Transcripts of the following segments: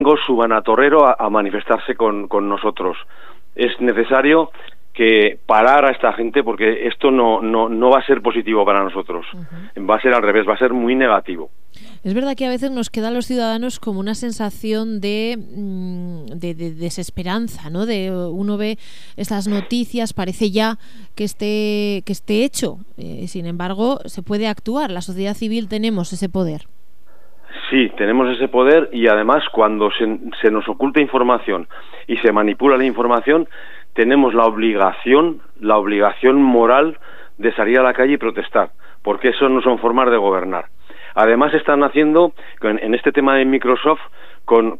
domingo suban a Torrero a manifestarse con nosotros. Es necesario que parar a esta gente, porque esto no va a ser positivo para nosotros. Va a ser al revés, va a ser muy negativo. Es verdad que a veces nos queda a los ciudadanos como una sensación de desesperanza, ¿no? Uno ve estas noticias, parece ya que esté hecho. Sin embargo, se puede actuar. La sociedad civil tenemos ese poder. Sí, tenemos ese poder, y además cuando se nos oculta información y se manipula la información, tenemos la obligación moral de salir a la calle y protestar, porque eso no son formas de gobernar. Además están haciendo, en este tema de Microsoft, con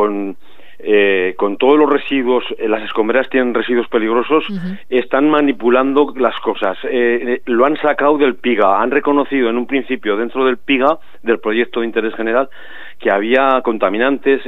todos los residuos, las escombreras tienen residuos peligrosos, están manipulando las cosas. Lo han sacado del PIGA, han reconocido en un principio dentro del PIGA, del Proyecto de Interés General, que había contaminantes,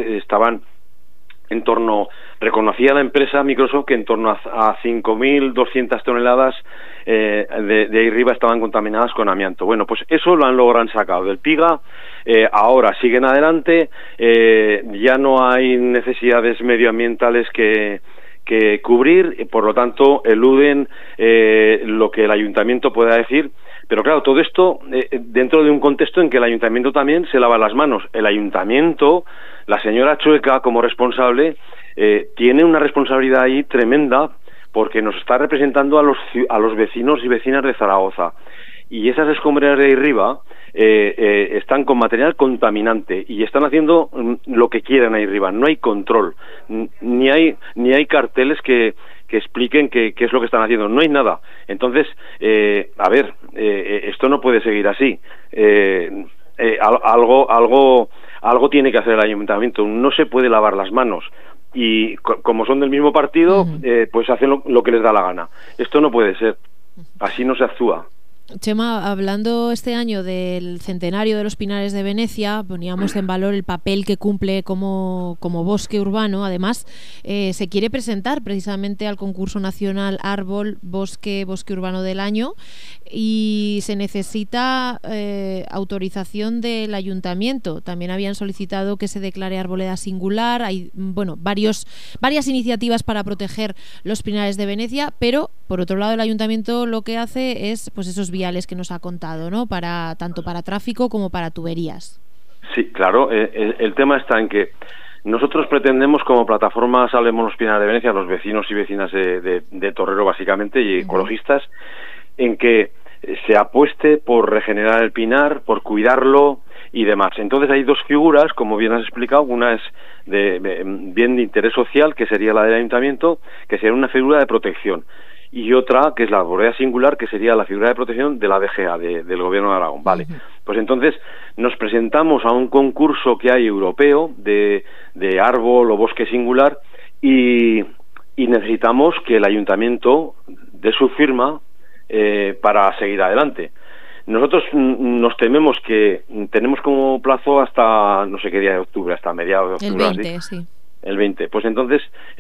reconocía la empresa Microsoft que en torno a 5.200 toneladas de ahí arriba estaban contaminadas con amianto. Bueno, pues eso lo han logrado sacado del PIGA, ahora siguen adelante, ya no hay necesidades medioambientales que cubrir, y por lo tanto eluden lo que el ayuntamiento pueda decir. Pero claro, todo esto dentro de un contexto en que el ayuntamiento también se lava las manos. El ayuntamiento, la señora Chueca como responsable, tiene una responsabilidad ahí tremenda, porque nos está representando a los vecinos y vecinas de Zaragoza. Y esas escombreras de ahí arriba están con material contaminante y están haciendo lo que quieran ahí arriba. No hay control, ni hay carteles que expliquen qué es lo que están haciendo. No hay nada. Entonces, esto no puede seguir así. Algo tiene que hacer el ayuntamiento. No se puede lavar las manos. Y como son del mismo partido, pues hacen lo que les da la gana. Esto no puede ser. Así no se actúa. Chema, hablando este año del centenario de los Pinares de Venecia, poníamos en valor el papel que cumple como bosque urbano. Además, se quiere presentar precisamente al concurso nacional Árbol, Bosque Urbano del Año, y se necesita autorización del ayuntamiento. También habían solicitado que se declare arboleda singular. Hay varias iniciativas para proteger los Pinares de Venecia, pero por otro lado el ayuntamiento lo que hace es pues esos viales que nos ha contado, ¿no? Tanto para tráfico como para tuberías. Sí, claro. El tema está en que nosotros pretendemos, como plataforma Salvemos los Pinares de Venecia, los vecinos y vecinas de Torrero básicamente, y ecologistas, en que se apueste por regenerar el pinar, por cuidarlo y demás. Entonces hay dos figuras, como bien has explicado. Una es bien de interés social, que sería la del ayuntamiento, que sería una figura de protección, y otra, que es la arboleda singular, que sería la figura de protección de la DGA, del Gobierno de Aragón. Vale. Pues entonces nos presentamos a un concurso que hay europeo de árbol o bosque singular, y necesitamos que el ayuntamiento dé su firma para seguir adelante. Nosotros nos tememos que tenemos como plazo hasta no sé qué día de octubre, hasta mediados de octubre. El 20, sí. El 20. Pues entonces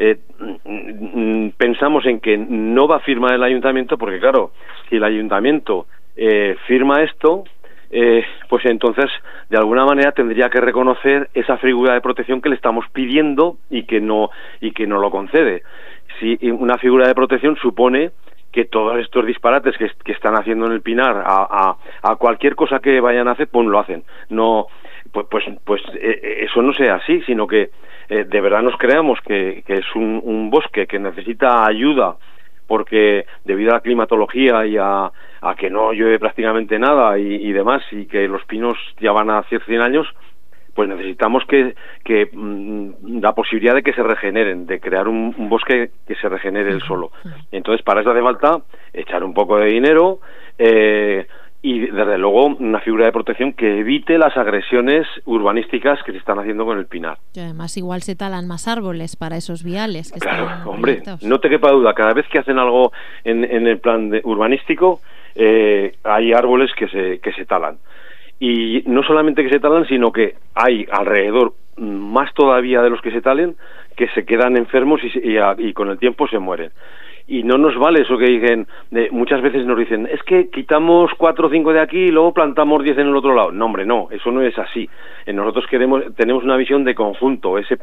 pensamos en que no va a firmar el ayuntamiento, porque claro, si el ayuntamiento firma esto, pues entonces de alguna manera tendría que reconocer esa figura de protección que le estamos pidiendo y que no lo concede. Si una figura de protección supone que todos estos disparates que están haciendo en el Pinar a cualquier cosa que vayan a hacer, pues lo hacen. No, pues eso no sea así, sino que de verdad nos creamos que es un bosque que necesita ayuda, porque debido a la climatología y a que no llueve prácticamente nada y demás, y que los pinos ya van a hacer 100 años, pues necesitamos que la posibilidad de que se regeneren, de crear un bosque que se regenere él solo. Entonces, para eso hace falta echar un poco de dinero y, desde luego, una figura de protección que evite las agresiones urbanísticas que se están haciendo con el pinar. Y además, igual se talan más árboles para esos viales. Claro, hombre, proyectados. No te quepa duda, cada vez que hacen algo en el plan urbanístico, hay árboles que se talan. Y no solamente que se talan, sino que hay alrededor más todavía de los que se talen, que se quedan enfermos y con el tiempo se mueren. Y no nos vale eso que dicen, muchas veces nos dicen, es que quitamos 4 o 5 de aquí y luego plantamos 10 en el otro lado. No, hombre, no, eso no es así. Nosotros tenemos una visión de conjunto. Ese